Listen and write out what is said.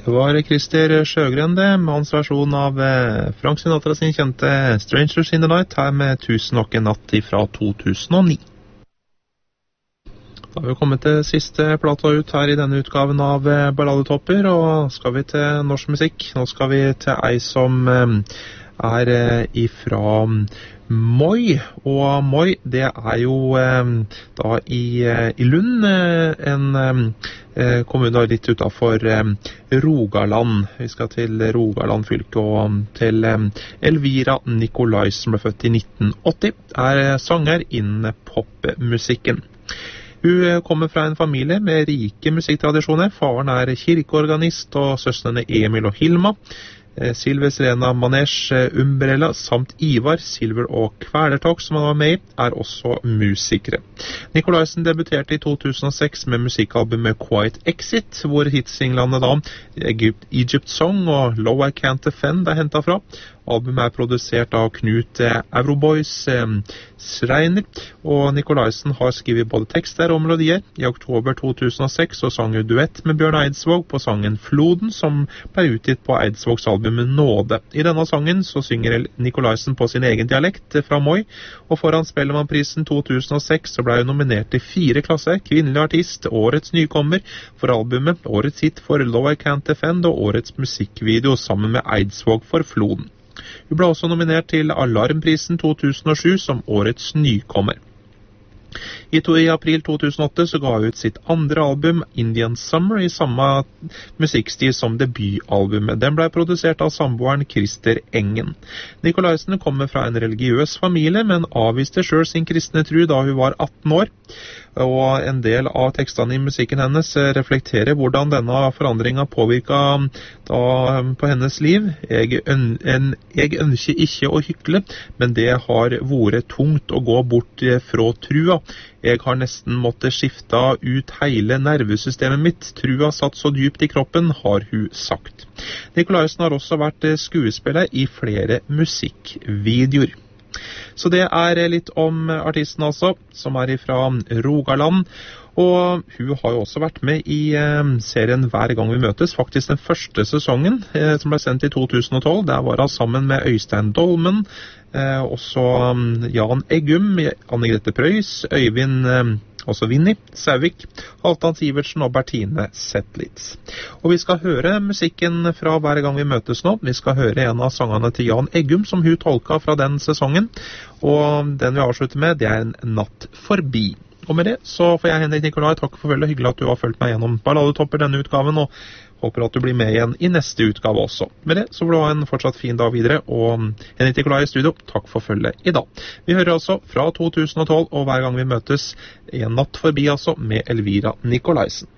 Det var Christer Sjøgren det, med hans versjon av Frank Sinatra sin kjente Strangers in the Night, her med 1000 og en natt fra 2009. Da har vi kommet til siste plata ut her i denne utgaven av Balladetopper, og skal vi til norsk musikk. Nå skal vi til ei som ifra Moi, og Moi det jo da i Lund, en kommune litt utenfor Rogaland. Vi skal til Rogaland fylke og til Elvira Nikolaisen, ble født i 1980, sanger innen popmusikken. Hun kommer fra en familie med rike musikktradisjoner. Faren kirkeorganist og søstrene Emil og Hilma. Silver Serena Manesh Umbrella samt Ivar Silver og Kvelertak, som han var med i, også musikere. Nikolaisen debuterte i 2006 med musikkalbumet Quiet Exit, hvor hitsinglene da Egypt Song og Low I Can't Defend hentet fra. Albumet produsert av Knut Euroboys Schreiner, og Nikolaisen har skrivet både tekster og melodier. I oktober 2006 så sang hun duett med Bjørn Eidsvåg på sangen Floden, som ble utgitt på Eidsvågs albumet Nåde. I denne sangen så synger Nikolaisen på sin egen dialekt fra Moi, og foran Spellemannprisen 2006 så ble hun nominert i 4 klasser: kvinnelig artist, årets nykommer for albumet, årets hit for Low I Can't Defend og årets musikkvideo sammen med Eidsvåg for Floden. Hun ble også nominert til Alarmprisen 2007 som årets nykommer. I april 2008 så ga hun ut sitt andre album, Indian Summer, i samme musikkstil som debutalbumet. Den ble produsert av samboeren Christer Engen. Nikolaisen kommer fra en religiøs familie, men avviste selv sin kristne tro da hun var 18 år. Og en del av tekstene i musikken hennes reflekterer hvordan denne forandringen påvirket på hennes liv. Jeg ønsker ikke å hykle, men det har vært tungt å gå bort fra trua. Jeg har nesten måttet skifte ut hele nervesystemet mitt. Trua satt så dypt i kroppen, har hun sagt. Nikolaisen har også vært skuespiller i flere musikkvideoer. Så det litt om artisten altså, som fra Rogaland. Og hun har jo også vært med i serien Hver gang vi møtes, faktisk den første sesongen, som ble sendt i 2012. Der var hun sammen med Øystein Dolmen, også Jan Eggum, Anne Grete Preus, Øyvind også Vinnie Sauvik, Halvdan Sivertsen og Bertine Zetlitz. Og vi skal høre musikken fra Hver gang vi møtes nå. Vi skal høre en av sangene til Jan Eggum som hun tolka fra den sesongen. Og den vi avslutter med, det En natt forbi. Og med det så får jeg, Henrik Nikolai, takke for følget. Hyggelig at du har fulgt meg gjennom Balladetopper denne utgaven, og håper at du blir med igjen i neste utgave også. Med det så får du ha en fortsatt fin dag videre, og Henrik Nikolai i studio, takk for følget i dag. Vi hører altså fra 2012, og Hver gang vi møtes, En natt forbi altså, med Elvira Nikolaisen.